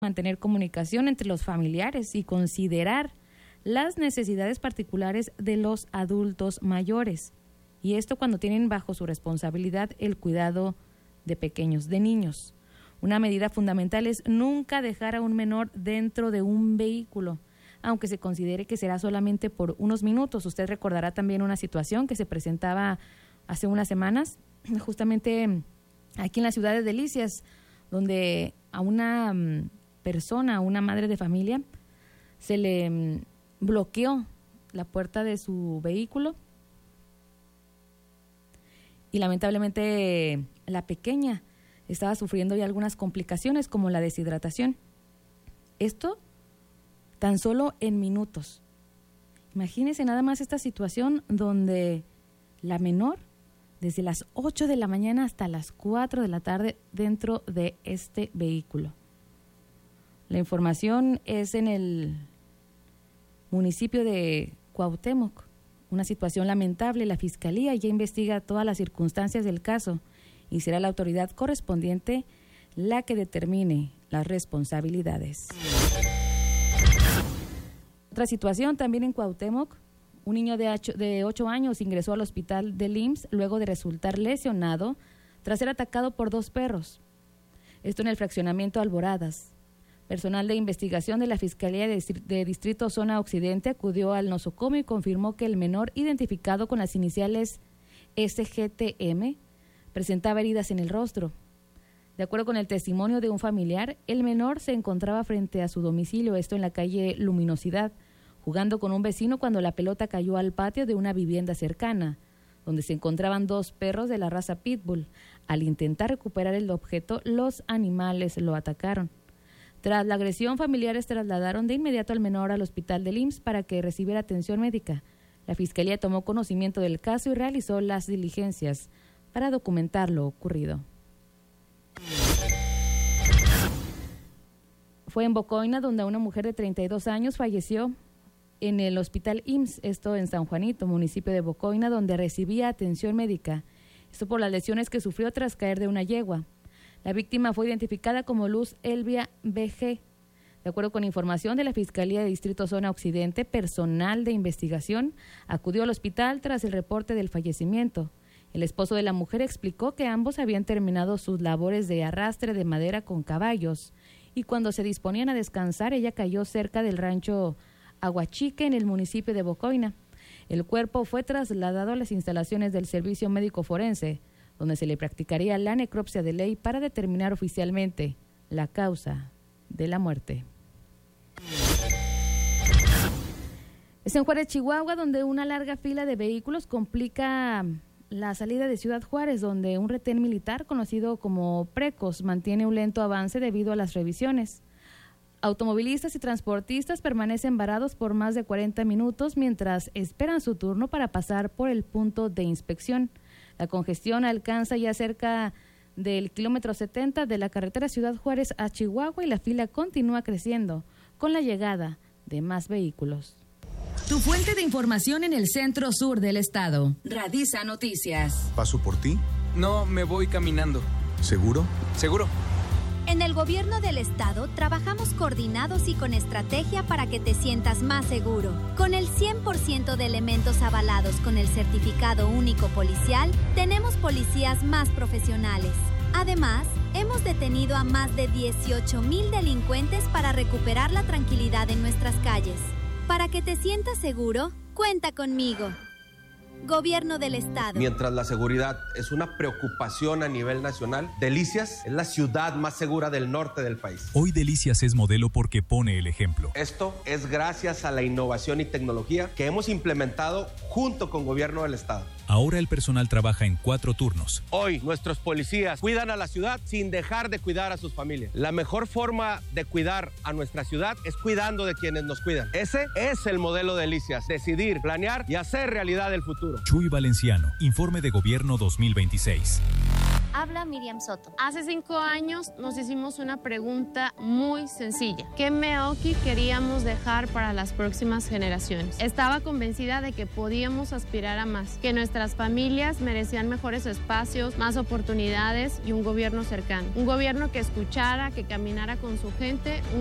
mantener comunicación entre los familiares y considerar las necesidades particulares de los adultos mayores. Y esto cuando tienen bajo su responsabilidad el cuidado de pequeños, de niños. Una medida fundamental es nunca dejar a un menor dentro de un vehículo, aunque se considere que será solamente por unos minutos. Usted recordará también una situación que se presentaba hace unas semanas, justamente aquí en la ciudad de Delicias, donde a una persona, a una madre de familia, se le bloqueó la puerta de su vehículo y lamentablemente la pequeña estaba sufriendo ya algunas complicaciones como la deshidratación. Esto tan solo en minutos. Imagínense nada más esta situación donde la menor, desde las 8 de la mañana hasta las 4 de la tarde dentro de este vehículo. La información es en el municipio de Cuauhtémoc. Una situación lamentable. La Fiscalía ya investiga todas las circunstancias del caso y será la autoridad correspondiente la que determine las responsabilidades. Otra situación también en Cuauhtémoc. Un niño de 8 años ingresó al hospital del IMSS luego de resultar lesionado tras ser atacado por 2 perros. Esto en el fraccionamiento Alboradas. Personal de investigación de la Fiscalía de Distrito Zona Occidente acudió al nosocomio y confirmó que el menor, identificado con las iniciales SGTM, presentaba heridas en el rostro. De acuerdo con el testimonio de un familiar, el menor se encontraba frente a su domicilio, esto en la calle Luminosidad, jugando con un vecino cuando la pelota cayó al patio de una vivienda cercana, donde se encontraban 2 perros de la raza Pitbull. Al intentar recuperar el objeto, los animales lo atacaron. Tras la agresión, familiares trasladaron de inmediato al menor al hospital del IMSS para que recibiera atención médica. La Fiscalía tomó conocimiento del caso y realizó las diligencias para documentar lo ocurrido. Fue en Bocoina donde una mujer de 32 años falleció en el hospital IMSS, esto en San Juanito, municipio de Bocoina, donde recibía atención médica. Esto por las lesiones que sufrió tras caer de una yegua. La víctima fue identificada como Luz Elvia BG. De acuerdo con información de la Fiscalía de Distrito Zona Occidente, personal de investigación acudió al hospital tras el reporte del fallecimiento. El esposo de la mujer explicó que ambos habían terminado sus labores de arrastre de madera con caballos y cuando se disponían a descansar, ella cayó cerca del rancho Aguachique en el municipio de Bocoina. El cuerpo fue trasladado a las instalaciones del Servicio Médico Forense, donde se le practicaría la necropsia de ley para determinar oficialmente la causa de la muerte. Es en Juárez, Chihuahua, donde una larga fila de vehículos complica la salida de Ciudad Juárez, donde un retén militar conocido como Precos mantiene un lento avance debido a las revisiones. Automovilistas y transportistas permanecen varados por más de 40 minutos mientras esperan su turno para pasar por el punto de inspección. La congestión alcanza ya cerca del kilómetro 70 de la carretera Ciudad Juárez a Chihuahua y la fila continúa creciendo con la llegada de más vehículos. Tu fuente de información en el centro sur del estado. Radisa Noticias. ¿Paso por ti? No, me voy caminando. ¿Seguro? ¿Seguro? En el gobierno del estado trabajamos coordinados y con estrategia para que te sientas más seguro. Con el 100% de elementos avalados con el certificado único policial, tenemos policías más profesionales. Además, hemos detenido a más de 18,000 delincuentes para recuperar la tranquilidad en nuestras calles. Para que te sientas seguro, cuenta conmigo. Gobierno del Estado. Mientras la seguridad es una preocupación a nivel nacional, Delicias es la ciudad más segura del norte del país. Hoy Delicias es modelo porque pone el ejemplo. Esto es gracias a la innovación y tecnología que hemos implementado junto con Gobierno del Estado. Ahora el personal trabaja en 4 turnos. Hoy nuestros policías cuidan a la ciudad sin dejar de cuidar a sus familias. La mejor forma de cuidar a nuestra ciudad es cuidando de quienes nos cuidan. Ese es el modelo de Delicias. Decidir, planear y hacer realidad el futuro. Chuy Valenciano, Informe de Gobierno 2026. Habla Miriam Soto. Hace 5 años nos hicimos una pregunta muy sencilla. ¿Qué Meoki queríamos dejar para las próximas generaciones? Estaba convencida de que podíamos aspirar a más, que nuestras familias merecían mejores espacios, más oportunidades y un gobierno cercano. Un gobierno que escuchara, que caminara con su gente,